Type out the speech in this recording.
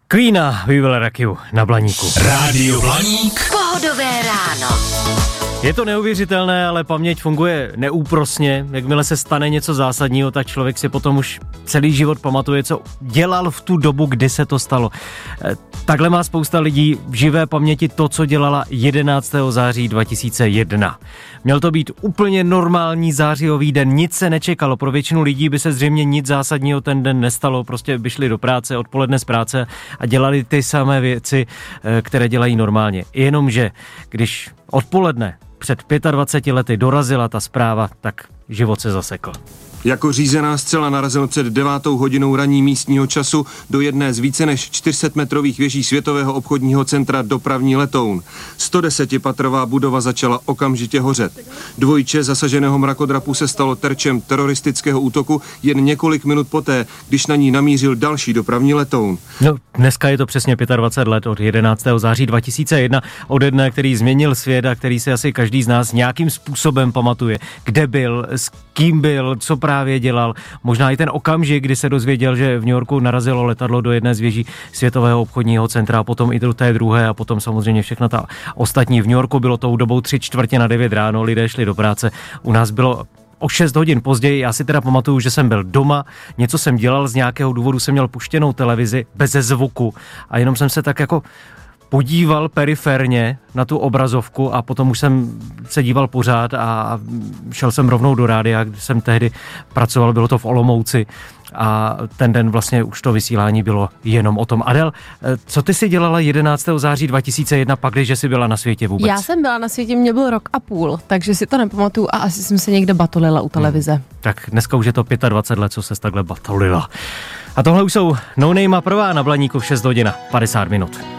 Queena, We Will Rock You na Blaníku. Rádio Blaník. Pohodové ráno. Je to neuvěřitelné, ale paměť funguje neúprosně. Jakmile se stane něco zásadního, tak člověk si potom už celý život pamatuje, co dělal v tu dobu, kdy se to stalo. Takhle má spousta lidí v živé paměti to, co dělala 11. září 2001. Měl to být úplně normální zářijový den, nic se nečekalo. Pro většinu lidí by se zřejmě nic zásadního ten den nestalo, prostě by šli do práce, odpoledne z práce a dělali ty samé věci, které dělají normálně. Jenomže, když odpoledne před 25 lety dorazila ta zpráva, tak život se zasekl. Jako řízená střela narazil před 9. hodinou ranní místního času do jedné z více než 400-metrových věží Světového obchodního centra dopravní letoun. 110patrová budova začala okamžitě hořet. Dvojče zasaženého mrakodrapu se stalo terčem teroristického útoku jen několik minut poté, když na ní namířil další dopravní letoun. No, dneska je to přesně 25 let od 11. září 2001, ode dne, který změnil svět a který si asi každý z nás nějakým způsobem pamatuje. Kde byl, s kým byl, co právě dělal. Možná i ten okamžik, kdy se dozvěděl, že v New Yorku narazilo letadlo do jedné z věží Světového obchodního centra, a potom i do té druhé a potom samozřejmě všechna ta ostatní. V New Yorku bylo tou dobou 8:45 ráno, lidé šli do práce. U nás bylo o 6 hodin později. Já si teda pamatuju, že jsem byl doma, něco jsem dělal, z nějakého důvodu jsem měl puštěnou televizi bez zvuku a jenom jsem se tak jako podíval periferně na tu obrazovku a potom už jsem se díval pořád a šel jsem rovnou do rádia, kde jsem tehdy pracoval, bylo to v Olomouci a ten den vlastně už to vysílání bylo jenom o tom. Adel, co ty si dělala 11. září 2001 pak, když jsi byla na světě vůbec? Já jsem byla na světě, mě byl rok a půl, takže si to nepamatuju a asi jsem se někde batolila u televize. Tak dneska už je to 25 let, co ses takhle batolila. A tohle už jsou No Name a Prová na Blaníku v 6 hodin 50 minut.